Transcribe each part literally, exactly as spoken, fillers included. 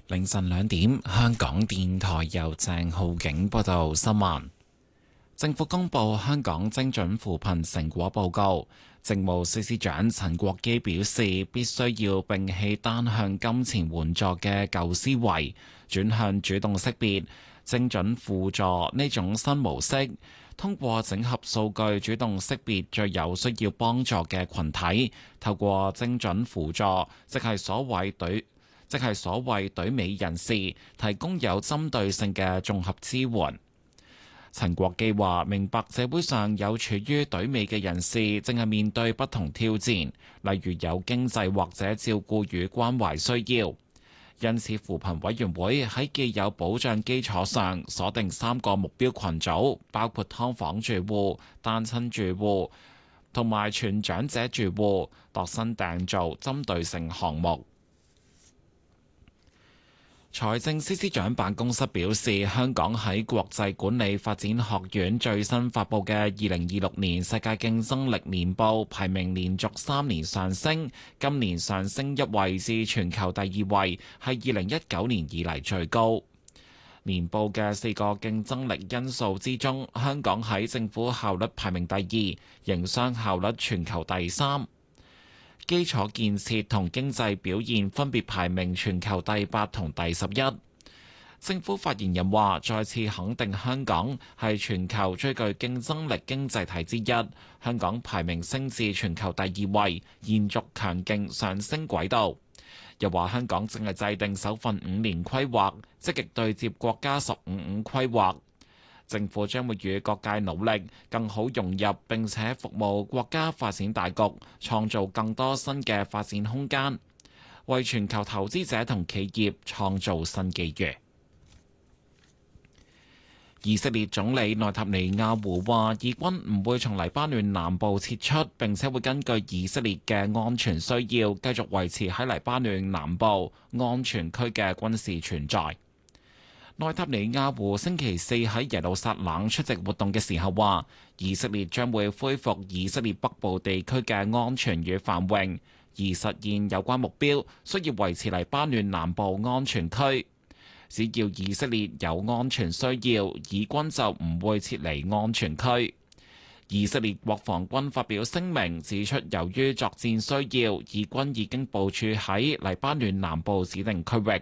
凌晨兩點，香港電台由鄭浩景報道新聞。政府公布香港精準扶貧成果報告，政務司司長陳國基表示，必須要摒棄單向金錢援助嘅舊思維，轉向主動識別、精準輔助呢種新模式。通過整合數據，主動識別最有需要幫助嘅群體，透過精準輔助，即係所謂隊，即係所謂隊尾人士，提供有針對性嘅綜合支援。陳國基話：明白社會上有處於隊尾嘅人士，正係面對不同挑戰，例如有經濟或者照顧與關懷需要。因此，扶貧委員會喺既有保障基礎上，鎖定三個目標群組，包括劏房住戶、單親住戶同埋全長者住戶，度身訂造針對性項目。財政司司長辦公室表示，香港喺國際管理發展學院最新發布嘅二零二六年世界競爭力年報排名連續三年上升，今年上升一位至全球第二位，係二零一九年以嚟最高。年報嘅四個競爭力因素之中，香港喺政府效率排名第二，營商效率全球第三。基礎建設同經濟表現分別排名全球第八同第十一。政府發言人話：再次肯定香港係全球最具競爭力經濟體之一，香港排名升至全球第二位，延續強勁上升軌道。又話香港正係制定首份五年規劃，積極對接國家十五五規劃。政府將會與各界努力，更好融入並且服務國家發展大局，創造更多新嘅發展空間，為全球投資者同企業創造新機遇。以色列總理內塔尼亞胡話，以軍唔會從黎巴嫩南部撤出，並且會根據以色列嘅安全需要，繼續維持喺黎巴嫩南部安全區嘅軍事存在。內塔尼亞胡星期四喺耶路撒冷出席活動嘅時候話，以色列將會恢復以色列北部地區嘅安全與繁榮，而實現有關目標需要維持黎巴嫩南部安全區。只要以色列有安全需要，以軍就唔會撤離安全區。以色列國防軍發表聲明指出，由於作戰需要，以軍已經部署喺黎巴嫩南部指定區域。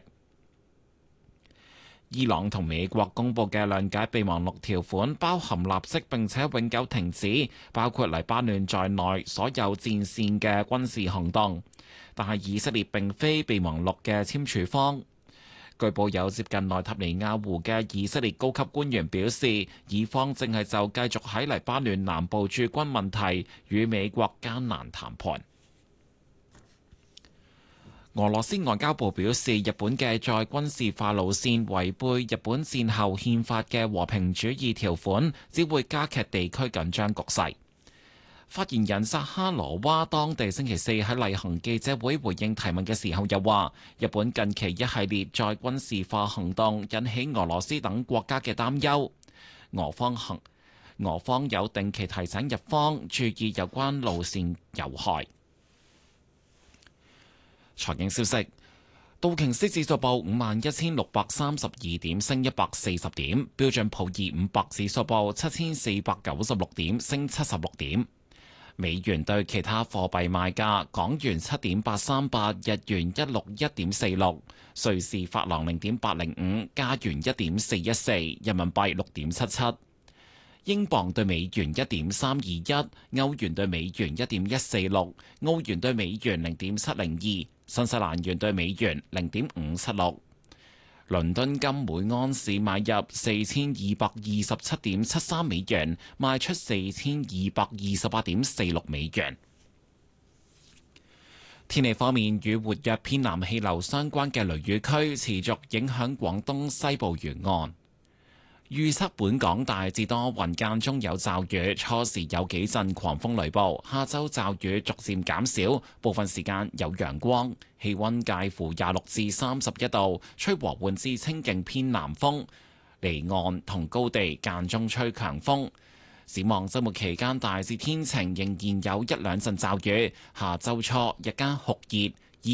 伊朗同美國公佈嘅諒解備忘錄條款包含立即並且永久停止包括黎巴嫩在內所有戰線嘅軍事行動，但係以色列並非備忘錄嘅簽署方。據報有接近內塔尼亞胡嘅以色列高級官員表示，以方正係就繼續喺黎巴嫩南部駐軍問題與美國艱難談判。俄羅斯外交部表示，日本嘅再軍事化路線違背日本戰後憲法嘅和平主義條款，只會加劇地區緊張局勢。發言人扎哈羅娃當地星期四喺例行記者會回應提問嘅時候又話，日本近期一系列再軍事化行動引起俄羅斯等國家嘅擔憂，俄方行俄方有定期提醒日方注意有關路線有害。財經消息，道瓊斯指數報五萬一千六百三十二點，升一百四十點；標準普爾五百指數報七千四百九十六點，升七十六點。美元對其他貨幣賣價：港元七點八三八，日元一六一點四六，瑞士法郎零點八零五，加元一點四一四，人民幣六點七七。英鎊對美元一點三二一，歐元對美元一點一四六，澳元對美元零點七零二，新西蘭元對美元零點五七六。倫敦金每安士買入四千二百二十七點七三美元，賣出四千二百二十八點四六美元。天氣方面，與活躍偏南氣流相關嘅雷雨區持續影響廣東西部沿岸。預測本港大致多雲，間中有驟雨，初時有幾陣狂風雷暴，下週驟雨逐漸減少，部分時間有陽光，氣溫介乎廿六至三十一度，吹和緩至清勁偏南風，離岸同高地間中吹強風。展望週末期間大致天晴，仍然有一兩陣驟雨，下週初日間酷熱，